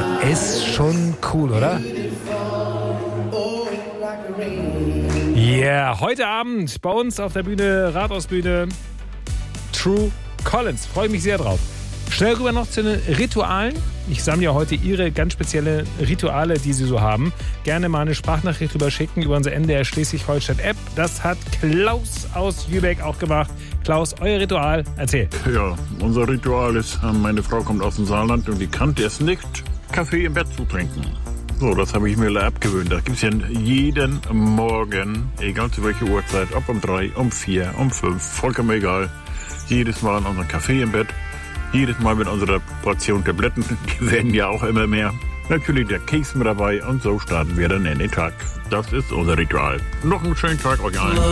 Ist schon cool, oder? Yeah, heute Abend bei uns auf der Bühne, Rathausbühne, True Collins. Freue mich sehr drauf. Schnell rüber noch zu den Ritualen. Ich sammle ja heute Ihre ganz spezielle Rituale, die Sie so haben. Gerne mal eine Sprachnachricht rüber schicken über unsere NDR Schleswig-Holstein-App. Das hat Klaus aus Jübeck auch gemacht. Klaus, euer Ritual, erzähl. Ja, unser Ritual ist, meine Frau kommt aus dem Saarland und die kannte es nicht, Kaffee im Bett zu trinken. So, das habe ich mir abgewöhnt. Das gibt es ja jeden Morgen, egal zu welcher Uhrzeit, ob um 3, um 4, um 5, vollkommen egal. Jedes Mal unseren Kaffee im Bett. Jedes Mal mit unserer Portion Tabletten, die werden ja auch immer mehr. Natürlich der Keks mit dabei und so starten wir dann in den Tag. Das ist unser Ritual. Noch einen schönen Tag euch allen.